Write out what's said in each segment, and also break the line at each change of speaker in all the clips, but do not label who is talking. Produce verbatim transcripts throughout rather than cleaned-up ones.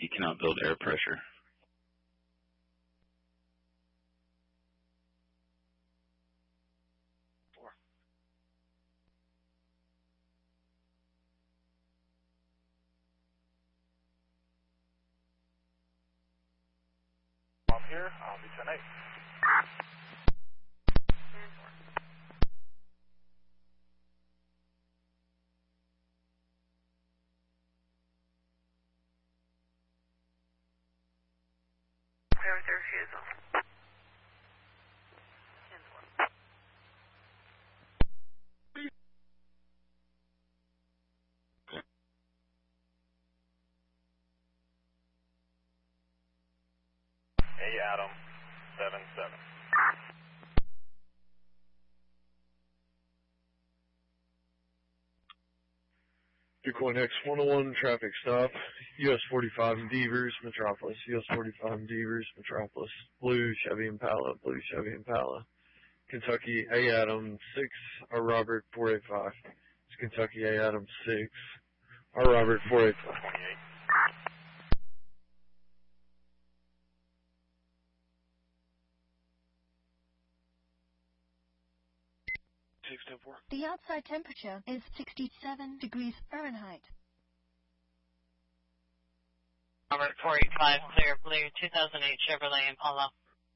cannot build air pressure.
I'm here, I'll be ten eight.
Clear with your refusal.
A Adam, seven seven.
Decoy next one oh one traffic stop, U S forty-five Devers, Metropolis, U S forty-five Devers, Metropolis, Blue Chevy Impala, Blue Chevy Impala, Kentucky A Adam six, R Robert four eight five. It's Kentucky A Adam six, R Robert four eight five.
twenty-eight. six ten four.
The outside temperature is sixty-seven degrees Fahrenheit.
Robert four eight five, clear blue, two thousand eight Chevrolet Impala.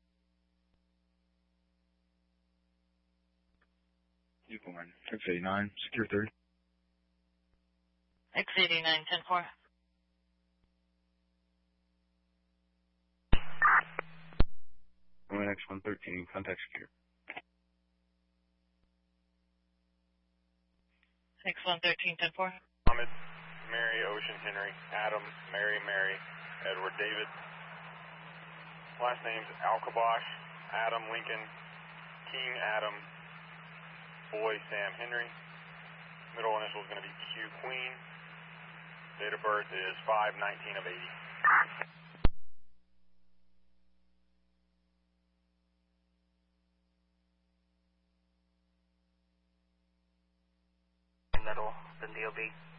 Decoy X eighty-nine, secure thirty.
X eighty-nine, ten four.
X one thirteen, contact secure.
X one thirteen, ten four.
Mohammed, Mary, Ocean, Henry, Adam, Mary, Mary, Edward, David. Last name's Alkabosh, Adam, Lincoln, King, Adam, Boy, Sam, Henry. Middle initial is going to be Q, Queen. Date of birth is five nineteen of eighty.
Middle, then D O B.